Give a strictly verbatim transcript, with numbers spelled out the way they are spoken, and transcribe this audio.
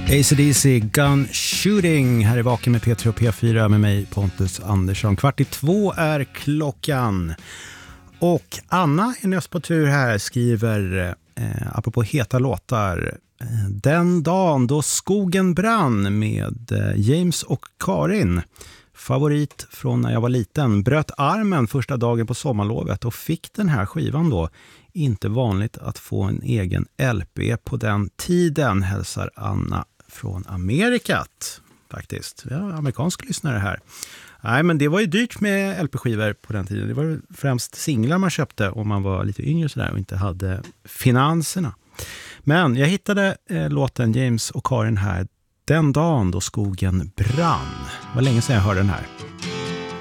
A C D C Gun Shooting här i Vaken med P tre och P fyra med mig Pontus Andersson. Kvart i två är klockan. Och Anna är näst på tur här, skriver eh, apropå heta låtar. Eh, Den dagen då skogen brann med eh, James och Karin. Favorit från när jag var liten. Bröt armen första dagen på sommarlovet och fick den här skivan då. Inte vanligt att få en egen L P på den tiden, hälsar Anna från Amerikat. Faktiskt. Ja, amerikansk lyssnare här. Nej, men det var ju dyrt med L P-skivor på den tiden. Det var främst singlar man köpte om man var lite yngre sådär och inte hade finanserna. Men jag hittade eh, låten James och Karin här. Den dagen då skogen brann. Det var länge sedan jag hörde den här.